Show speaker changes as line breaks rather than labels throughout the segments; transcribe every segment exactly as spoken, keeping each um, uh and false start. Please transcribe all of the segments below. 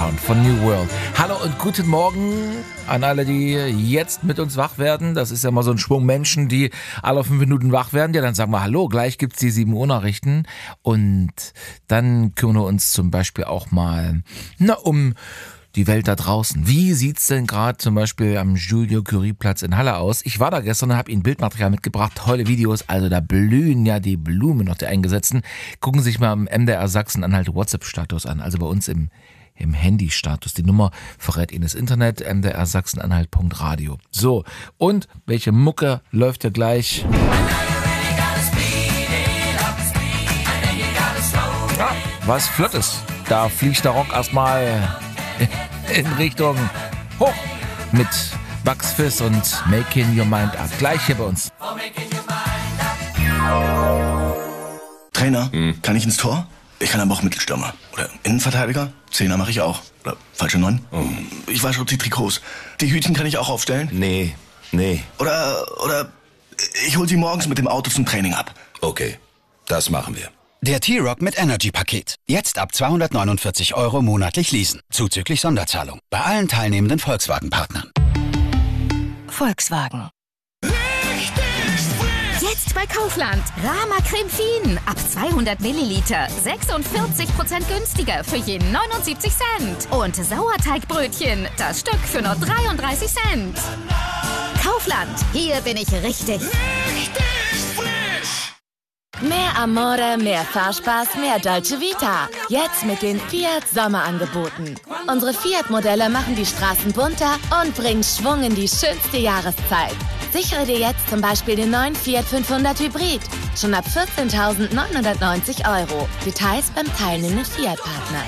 Sound von New World. Hallo und guten Morgen an alle, die jetzt mit uns wach werden. Das ist ja mal so ein Schwung Menschen, die alle fünf Minuten wach werden. Ja, dann sagen wir Hallo, gleich gibt's die sieben Uhr Nachrichten. Und dann kümmern wir uns zum Beispiel auch mal na, um die Welt da draußen. Wie sieht's denn gerade zum Beispiel am Julio-Curie-Platz in Halle aus? Ich war da gestern und habe Ihnen Bildmaterial mitgebracht, tolle Videos, also da blühen ja die Blumen noch der Eingesetzten. Gucken Sie sich mal im M D R Sachsen-Anhalt WhatsApp-Status an, also bei uns im, im Handy-Status. Die Nummer verrät Ihnen das Internet, m d r sachsen-anhalt punkt radio. So, und welche Mucke läuft ja gleich? Ja, was Flottes. Da fliegt der Rock erstmal in Richtung hoch mit Bugs Fizz und Making Your Mind Up. Gleich hier bei uns.
Trainer, hm. kann ich ins Tor? Ich kann aber auch Mittelstürmer. Oder Innenverteidiger? Zehner mache ich auch. Oder falsche Neun? Oh. Ich wasche die Trikots. Die Hütchen kann ich auch aufstellen?
Nee, nee.
Oder, oder ich hol sie morgens mit dem Auto zum Training ab.
Okay, das machen wir.
Der T-Rock mit Energy-Paket. Jetzt ab zweihundertneunundvierzig Euro monatlich leasen. Zuzüglich Sonderzahlung. Bei allen teilnehmenden Volkswagen-Partnern.
Volkswagen. Jetzt bei Kaufland. Rama Creme Fien. Ab zweihundert Milliliter. sechsundvierzig Prozent günstiger für je neunundsiebzig Cent. Und Sauerteigbrötchen. Das Stück für nur dreiunddreißig Cent. Kaufland. Hier bin ich richtig.
Richtig frisch.
Mehr Amore, mehr Fahrspaß, mehr Dolce Vita. Jetzt mit den Fiat Sommerangeboten. Unsere Fiat-Modelle machen die Straßen bunter und bringen Schwung in die schönste Jahreszeit. Sichere dir jetzt zum Beispiel den neuen Fiat fünfhundert Hybrid. Schon ab vierzehntausendneunhundertneunzig Euro. Details beim teilnehmenden Fiat-Partner.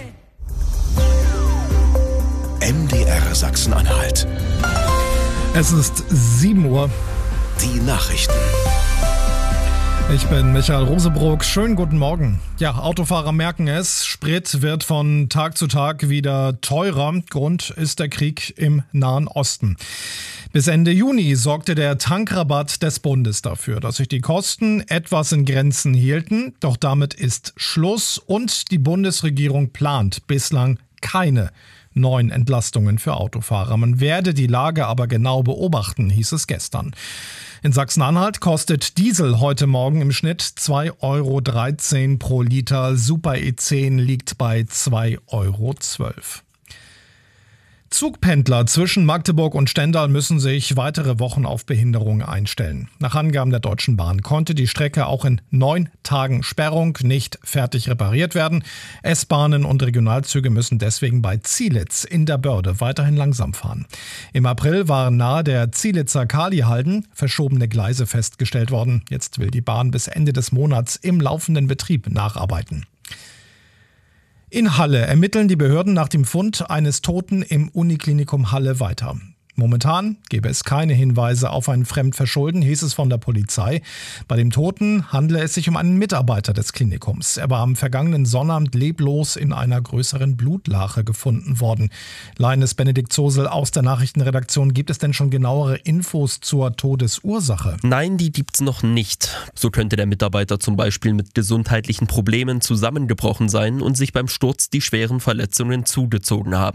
M D R Sachsen-Anhalt.
Es ist sieben Uhr.
Die Nachrichten.
Ich bin Michael Rosebrook. Schönen guten Morgen. Ja, Autofahrer merken es. Sprit wird von Tag zu Tag wieder teurer. Grund ist der Krieg im Nahen Osten. Bis Ende Juni sorgte der Tankrabatt des Bundes dafür, dass sich die Kosten etwas in Grenzen hielten. Doch damit ist Schluss und die Bundesregierung plant bislang keine neuen Entlastungen für Autofahrer. Man werde die Lage aber genau beobachten, hieß es gestern. In Sachsen-Anhalt kostet Diesel heute Morgen im Schnitt zwei Euro dreizehn pro Liter. Super E zehn liegt bei zwei Euro zwölf. Zugpendler zwischen Magdeburg und Stendal müssen sich weitere Wochen auf Behinderung einstellen. Nach Angaben der Deutschen Bahn konnte die Strecke auch in neun Tagen Sperrung nicht fertig repariert werden. S-Bahnen und Regionalzüge müssen deswegen bei Zielitz in der Börde weiterhin langsam fahren. Im April waren nahe der Zielitzer Kalihalden verschobene Gleise festgestellt worden. Jetzt will die Bahn bis Ende des Monats im laufenden Betrieb nacharbeiten. In Halle ermitteln die Behörden nach dem Fund eines Toten im Uniklinikum Halle weiter. Momentan gebe es keine Hinweise auf ein Fremdverschulden, hieß es von der Polizei. Bei dem Toten handle es sich um einen Mitarbeiter des Klinikums. Er war am vergangenen Sonnabend leblos in einer größeren Blutlache gefunden worden. Leines Benedikt Zosel aus der Nachrichtenredaktion, gibt es denn schon genauere Infos zur Todesursache?
Nein, die gibt's noch nicht. So könnte der Mitarbeiter zum Beispiel mit gesundheitlichen Problemen zusammengebrochen sein und sich beim Sturz die schweren Verletzungen zugezogen haben.